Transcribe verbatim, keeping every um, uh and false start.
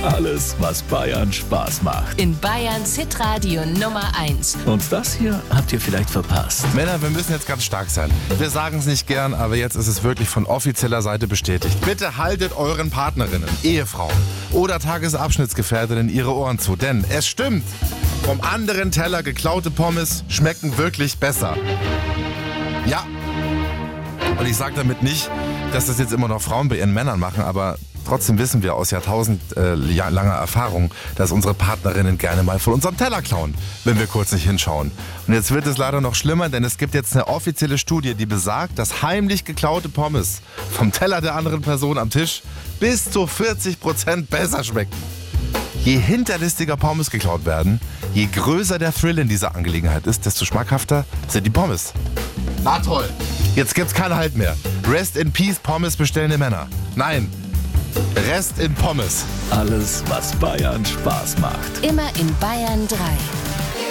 Alles, was Bayern Spaß macht. In Bayerns Hitradio Nummer eins. Und das hier habt ihr vielleicht verpasst. Männer, wir müssen jetzt ganz stark sein. Wir sagen es nicht gern, aber jetzt ist es wirklich von offizieller Seite bestätigt. Bitte haltet euren Partnerinnen, Ehefrauen oder Tagesabschnittsgefährtinnen ihre Ohren zu. Denn es stimmt, vom anderen Teller geklaute Pommes schmecken wirklich besser. Ja. Und ich sage damit nicht, dass das jetzt immer noch Frauen bei ihren Männern machen, aber trotzdem wissen wir aus jahrtausendlanger Erfahrung, dass unsere Partnerinnen gerne mal von unserem Teller klauen, wenn wir kurz nicht hinschauen. Und jetzt wird es leider noch schlimmer, denn es gibt jetzt eine offizielle Studie, die besagt, dass heimlich geklaute Pommes vom Teller der anderen Person am Tisch bis zu vierzig Prozent besser schmecken. Je hinterlistiger Pommes geklaut werden, je größer der Thrill in dieser Angelegenheit ist, desto schmackhafter sind die Pommes. Na toll. Jetzt gibt's keinen Halt mehr. Rest in Peace Pommes bestellende Männer. Nein. Rest in Pommes. Alles, was Bayern Spaß macht. Immer in Bayern drei.